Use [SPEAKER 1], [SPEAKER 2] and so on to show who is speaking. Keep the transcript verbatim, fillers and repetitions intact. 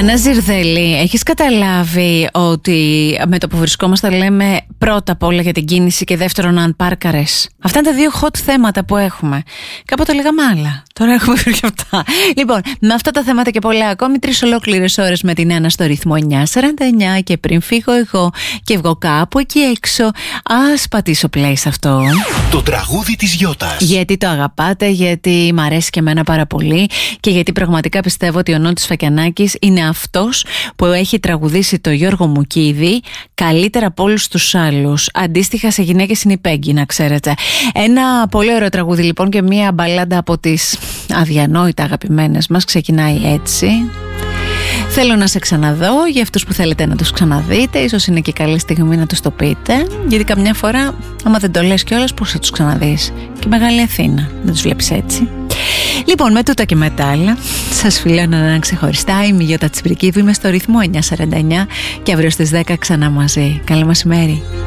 [SPEAKER 1] Άννα Ζιρδέλη, έχεις καταλάβει ότι με το που βρισκόμαστε λέμε πρώτα απ' όλα για την κίνηση και δεύτερον αν πάρκαρες? Αυτά είναι τα δύο hot θέματα που έχουμε. Κάποτε λέγαμε άλλα, τώρα έχουμε βρει και αυτά. Λοιπόν, με αυτά τα θέματα και πολλά ακόμη, τρεις ολόκληρες ώρες με την Άννα στο ρυθμό εννιά σαράντα εννιά και πριν φύγω εγώ και βγω κάπου εκεί έξω, ας πατήσω play σε αυτό.
[SPEAKER 2] Το τραγούδι της Γιώτας.
[SPEAKER 1] Γιατί το αγαπάτε, γιατί μ' αρέσει και εμένα πάρα πολύ και γιατί πραγματικά πιστεύω ότι ο Νότης Φακιανάκης είναι αυτός που έχει τραγουδήσει το Γιώργο Μουκίδη καλύτερα από όλους τους άλλους. Αντίστοιχα σε γυναίκες είναι η Πέγγι, να ξέρετε. Ένα πολύ ωραίο τραγούδι λοιπόν και μια μπαλάντα από τις αδιανόητα αγαπημένες μας ξεκινάει έτσι. Θέλω να σε ξαναδώ, για αυτούς που θέλετε να τους ξαναδείτε, ίσως είναι και καλή στιγμή να τους το πείτε, γιατί καμιά φορά άμα δεν το λες κιόλας πώς θα τους ξαναδείς? Και Μεγάλη Αθήνα, δεν τους βλέπεις έτσι. Λοιπόν, με τούτα και με τα άλλα, σας φιλώνω να ξεχωριστά. Είμαι η Γιώτα Τσιπρική που είμαι στο ρυθμό εννιά σαράντα εννιά και αύριο στις δέκα ξανά μαζί. Καλό μεσημέρι.